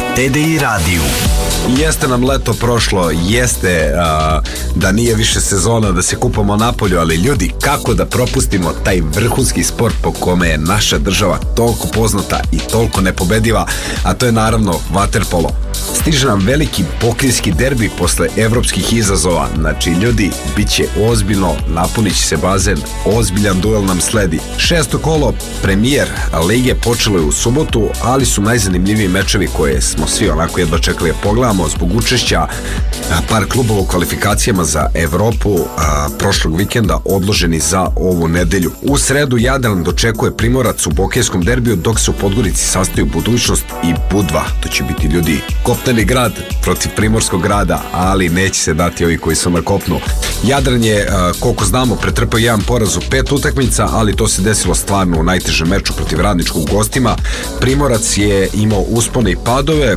TDI radiju. Jeste nam leto prošlo, jeste da nije više sezona da se kupamo napolju, ali ljudi, kako da propustimo taj vrhunski sport po kome je naša država toliko poznata i toliko nepobediva, a to je naravno vaterpolo. Stiže nam veliki pokrinjski derbi posle evropskih izazova. Znači ljudi, bit će ozbiljno, napunit će se bazen, ozbiljan duel nam sledi. 6. kolo premijer lige počelo je u subotu, ali su najzanimljiviji mečevi koje smo svi onako jedva čekali da pogledamo zbog učešća par klubova u kvalifikacijama za Evropu prošlog vikenda odloženi za ovu nedelju. U sredu Jadran dočekuje Primorac u Bokeljskom derbiju, dok se u Podgorici sastaju Budućnost i Budva. To će biti ljudi kopneni grad protiv primorskog grada, ali neće se dati ovi koji su na kopnu. Jadran je, koliko znamo, pretrpao jedan poraz u 5 utakmica, ali to se desilo stvarno u najtežem meču protiv Radničkog u gostima. Primorac je imao uspone i padove,